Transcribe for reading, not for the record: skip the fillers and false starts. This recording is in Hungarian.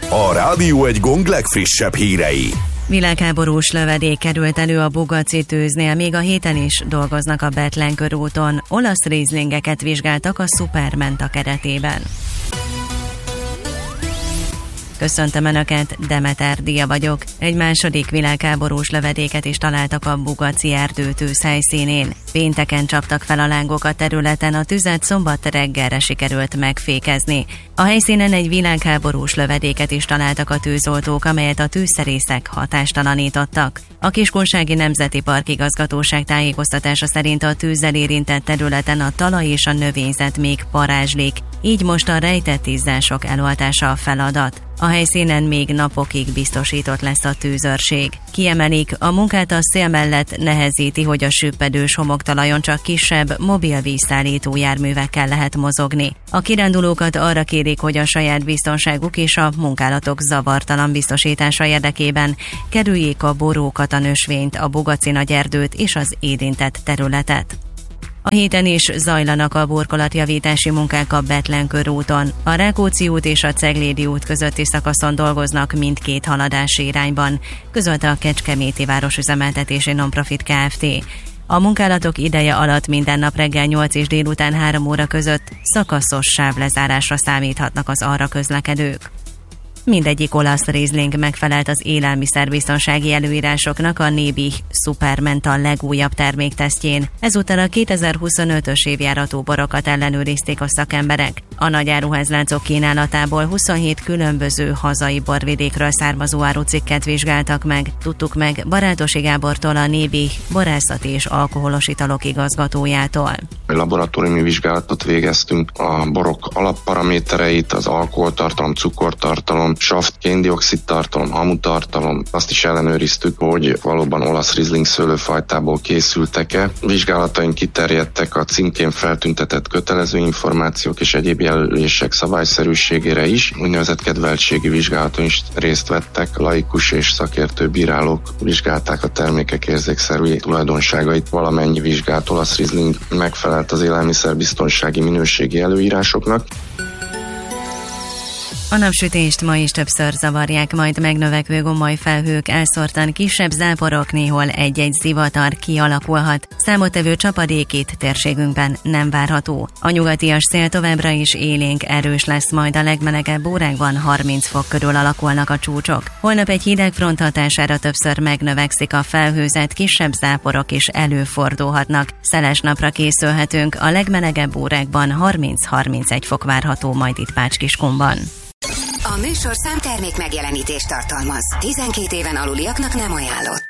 A Rádió Egy Gong legfrissebb hírei. Világháborús lövedék került elő a Bugatzi tűznél, még a héten is dolgoznak a Bethlen körúton. Olasz rizlingeket vizsgáltak a Supermenta keretében. Köszöntöm Önöket, Demeter Dia vagyok. Egy második világháborús lövedéket is találtak a Bugatzi erdőtűz helyszínén. Pénteken csaptak fel a lángok a területen, a tüzet szombat reggelre sikerült megfékezni. A helyszínen egy világháborús lövedéket is találtak a tűzoltók, amelyet a tűzszerészek hatástalanítottak. A Kiskunsági Nemzeti Park igazgatóság tájékoztatása szerint a tűzzel érintett területen a talaj és a növényzet még parázslik, így most a rejtett izzások eloltása a feladat. A helyszínen még napokig biztosított lesz a tűzőrség. Kiemelik, a munkát a szél mellett nehezíti, hogy a süppedős homoktalajon csak kisebb, mobil vízszállító járművekkel lehet mozogni. A kirándulókat arra kérik, hogy a saját biztonságuk és a munkálatok zavartalan biztosítása érdekében kerüljék a borókat, a nösvényt, a Bugatzi nagyerdőt és az érintett területet. A héten is zajlanak a burkolatjavítási munkák a Bethlen körúton. A Rákóczi út és a Ceglédi út közötti szakaszon dolgoznak mindkét haladási irányban, közölte a Kecskeméti Városüzemeltetési Nonprofit Kft. A munkálatok ideje alatt minden nap reggel 8 és délután 3 óra között szakaszos sávlezárásra számíthatnak az arra közlekedők. Mindegyik olasz rizling megfelelt az élelmiszerbiztonsági előírásoknak a Nebih Supermenta legújabb terméktesztjén. Ezúttal a 2025-ös évjáratú borokat ellenőrizték a szakemberek. A nagy áruházláncok kínálatából 27 különböző hazai borvidékről származó árucikket vizsgáltak meg. Tudtuk meg Barátosi Gábortól, a Nebih borászati és alkoholos italok igazgatójától. Laboratóriumi vizsgálatot végeztünk, a borok alapparamétereit, az alkoholtartalom, cukortartalom, saft, kén-dioxid tartalom, hamutartalom. Azt is ellenőriztük, hogy valóban olasz rizling szőlőfajtából készültek-e. Vizsgálataink kiterjedtek a címkén feltüntetett kötelező információk és egyéb jelölések szabályszerűségére is. Úgynevezett kedveltségi vizsgálaton is részt vettek. Laikus és szakértő bírálók vizsgálták a termékek érzékszerű tulajdonságait. Valamennyi vizsgált olasz rizling megfelelt az élelmiszerbiztonsági minőségi előírásoknak. A napsütést ma is többször zavarják majd megnövekvő gomolyfelhők, elszórtan kisebb záporok, néhol egy-egy zivatar kialakulhat. Számottevő csapadék itt térségünkben nem várható. A nyugatias szél továbbra is élénk, erős lesz, majd a legmelegebb órákban 30 fok körül alakulnak a csúcsok. Holnap egy hideg front hatására többször megnövekszik a felhőzet, kisebb záporok is előfordulhatnak. Szeles napra készülhetünk, a legmelegebb órákban 30-31 fok várható majd itt Pács-Kiskunban. A műsorszám termék megjelenítést tartalmaz. 12 éven aluliaknak nem ajánlott.